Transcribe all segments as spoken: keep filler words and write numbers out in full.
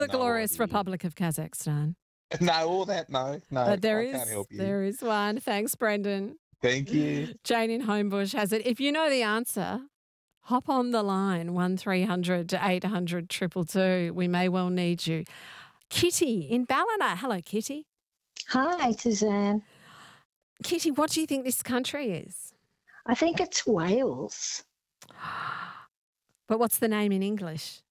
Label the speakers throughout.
Speaker 1: The
Speaker 2: No
Speaker 1: glorious
Speaker 2: idea.
Speaker 1: Republic of Kazakhstan.
Speaker 2: No, all that, no. No,
Speaker 1: But there
Speaker 2: I
Speaker 1: is,
Speaker 2: can't help you.
Speaker 1: there is one. Thanks, Brendan.
Speaker 2: Thank you.
Speaker 1: Jane in Homebush has it. If you know the answer, hop on the line, one three hundred eight hundred two two two. We may well need you. Kitty in Ballina. Hello, Kitty.
Speaker 3: Hi, Suzanne.
Speaker 1: Kitty, what do you think this country is?
Speaker 3: I think it's Wales.
Speaker 1: But what's the name in English?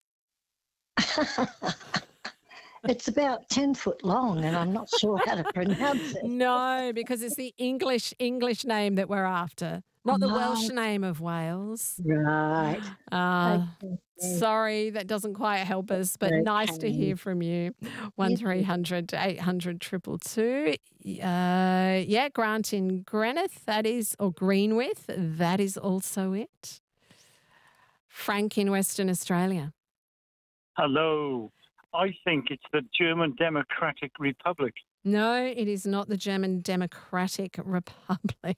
Speaker 3: It's about ten foot long and I'm not sure how to pronounce it.
Speaker 1: No, because it's the English English name that we're after, not the Welsh
Speaker 3: Oh.
Speaker 1: name of Wales.
Speaker 3: Right.
Speaker 1: Uh,
Speaker 3: Okay.
Speaker 1: sorry, that doesn't quite help us, but nice to
Speaker 3: Okay.
Speaker 1: hear from you. One three hundred eight hundred two two two. Uh, yeah, Grant in Greenock, that is, or Greenwith, that is also it. Frank in Western Australia.
Speaker 4: Hello. I think it's the German Democratic Republic.
Speaker 1: No, it is not the German Democratic Republic.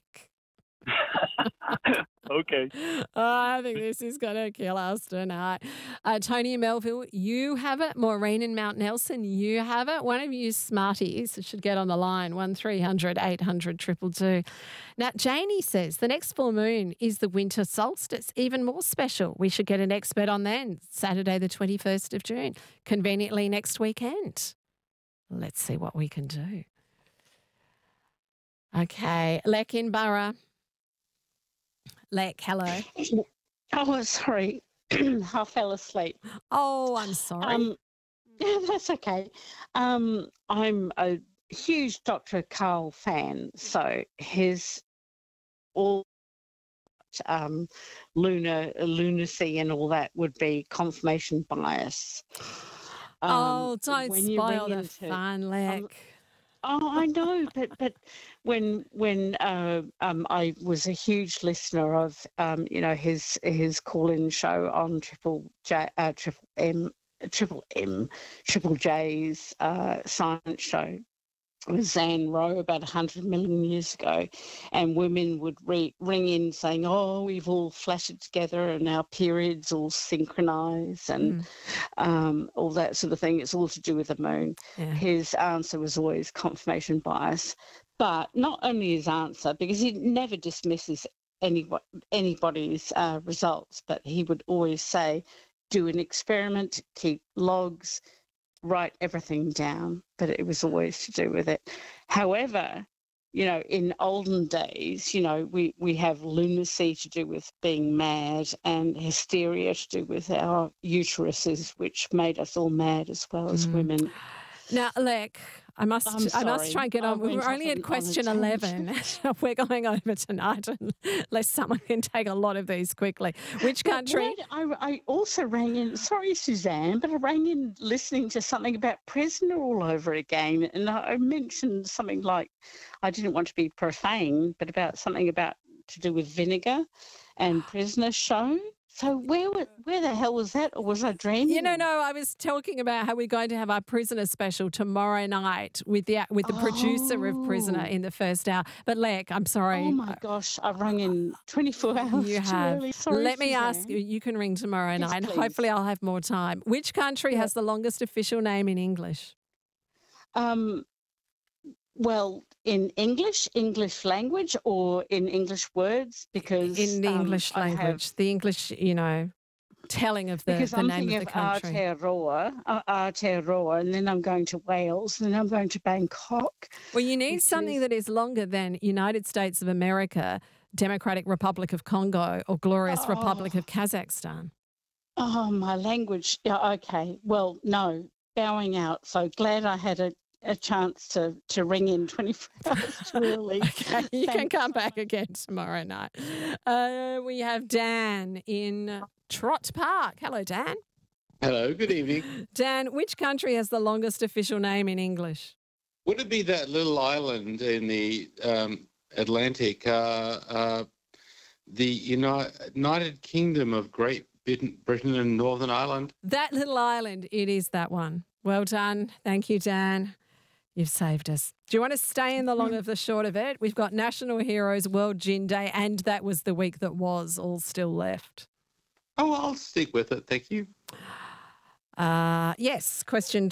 Speaker 4: Okay.
Speaker 1: I think this is going to kill us tonight. Uh, Tony in Melville, you have it. Maureen in Mount Nelson, you have it. One of you smarties should get on the line, one three hundred eight hundred two two two. Now, Janie says the next full moon is the winter solstice, even more special. We should get an expert on then, Saturday the twenty-first of June, conveniently next weekend. Let's see what we can do. Okay, Lek in Borough. Lek, hello.
Speaker 5: Oh, sorry. I fell asleep.
Speaker 1: Oh, I'm sorry.
Speaker 5: Um, yeah, that's okay. Um, I'm a huge Doctor Carl fan, so his all um, lunar lunacy and all that would be confirmation bias. Um,
Speaker 1: oh, don't
Speaker 5: when you
Speaker 1: spoil
Speaker 5: ring
Speaker 1: the
Speaker 5: into-
Speaker 1: fun, Lek.
Speaker 5: Oh, I know, but but when when uh, um, I was a huge listener of um, you know his his call-in show on Triple J, uh, Triple M, Triple M, Triple J's uh, science show with Zan Rowe about one hundred million years ago, and women would re- ring in saying, oh, we've all flattered together and our periods all synchronise and
Speaker 1: Mm.
Speaker 5: um, all that sort of thing. It's all to do with the moon.
Speaker 1: Yeah.
Speaker 5: His answer was always confirmation bias, but not only his answer, because he never dismisses any, anybody's uh, results, but he would always say, do an experiment, keep logs, write everything down, but it was always to do with it. However, you know, in olden days, you know, we, we have lunacy to do with being mad and hysteria to do with our uteruses, which made us all mad as well as
Speaker 1: Mm.
Speaker 5: women.
Speaker 1: Now, Lek, I must
Speaker 5: I'm
Speaker 1: I must
Speaker 5: sorry.
Speaker 1: try and get
Speaker 5: I
Speaker 1: on. We
Speaker 5: went
Speaker 1: were
Speaker 5: off
Speaker 1: only
Speaker 5: on-
Speaker 1: at
Speaker 5: on a
Speaker 1: question
Speaker 5: tangent.
Speaker 1: eleven. We're going over tonight unless someone can take a lot of these quickly. Which
Speaker 5: But
Speaker 1: country?
Speaker 5: wait, I, I also rang in, sorry, Suzanne, but I rang in listening to something about prisoner all over again. And I I mentioned something like, I didn't want to be profane, but about something about to do with vinegar and prisoner show. So where wa- where the hell was that? Or was I dreaming?
Speaker 1: You know, no, I was talking about how we're going to have our prisoner special tomorrow night with the with the producer of Prisoner
Speaker 5: Oh.
Speaker 1: in the first hour. But Lek, I'm sorry.
Speaker 5: Oh my gosh, I rang in twenty-four hours
Speaker 1: You
Speaker 5: too
Speaker 1: have.
Speaker 5: early. Sorry,
Speaker 1: Let me ask you,
Speaker 5: Suzanne.
Speaker 1: you can ring tomorrow
Speaker 5: Yes,
Speaker 1: night and
Speaker 5: please.
Speaker 1: hopefully I'll have more time. Which country
Speaker 5: Yeah.
Speaker 1: has the longest official name in English?
Speaker 5: Um, well, in English, English language, or in English words, because
Speaker 1: In the
Speaker 5: um,
Speaker 1: English
Speaker 5: I have-
Speaker 1: language, the English, you know, telling of the,
Speaker 5: because
Speaker 1: the
Speaker 5: I'm
Speaker 1: name
Speaker 5: thinking
Speaker 1: of
Speaker 5: of
Speaker 1: the country.
Speaker 5: Aotearoa, uh, Aotearoa, and then I'm going to Wales, and then I'm going to Bangkok.
Speaker 1: Well, you need
Speaker 5: which
Speaker 1: something
Speaker 5: is-
Speaker 1: that is longer than United States of America, Democratic Republic of Congo, or Glorious Republic
Speaker 5: Oh.
Speaker 1: of Kazakhstan.
Speaker 5: Oh, my language. Yeah, okay. Well, no, bowing out. So glad I had a, a chance to, to ring in twenty-four hours too early.
Speaker 1: Okay, you can
Speaker 5: Thanks.
Speaker 1: come back again tomorrow night. Uh, we have Dan in Trott Park. Hello, Dan.
Speaker 2: Hello, good evening.
Speaker 1: Dan, which country has the longest official name in English?
Speaker 2: Would it be that little island in the um, Atlantic, uh, uh, the Uni- United Kingdom of Great Britain, Britain and Northern Ireland?
Speaker 1: That little island, it is that one. Well done. Thank you, Dan. You've saved us. Do you want to stay in the long of the short of it? We've got National Heroes World Gin Day, and that was the week that was all still left.
Speaker 2: Oh, I'll stick with it. Thank you.
Speaker 1: Uh, yes, question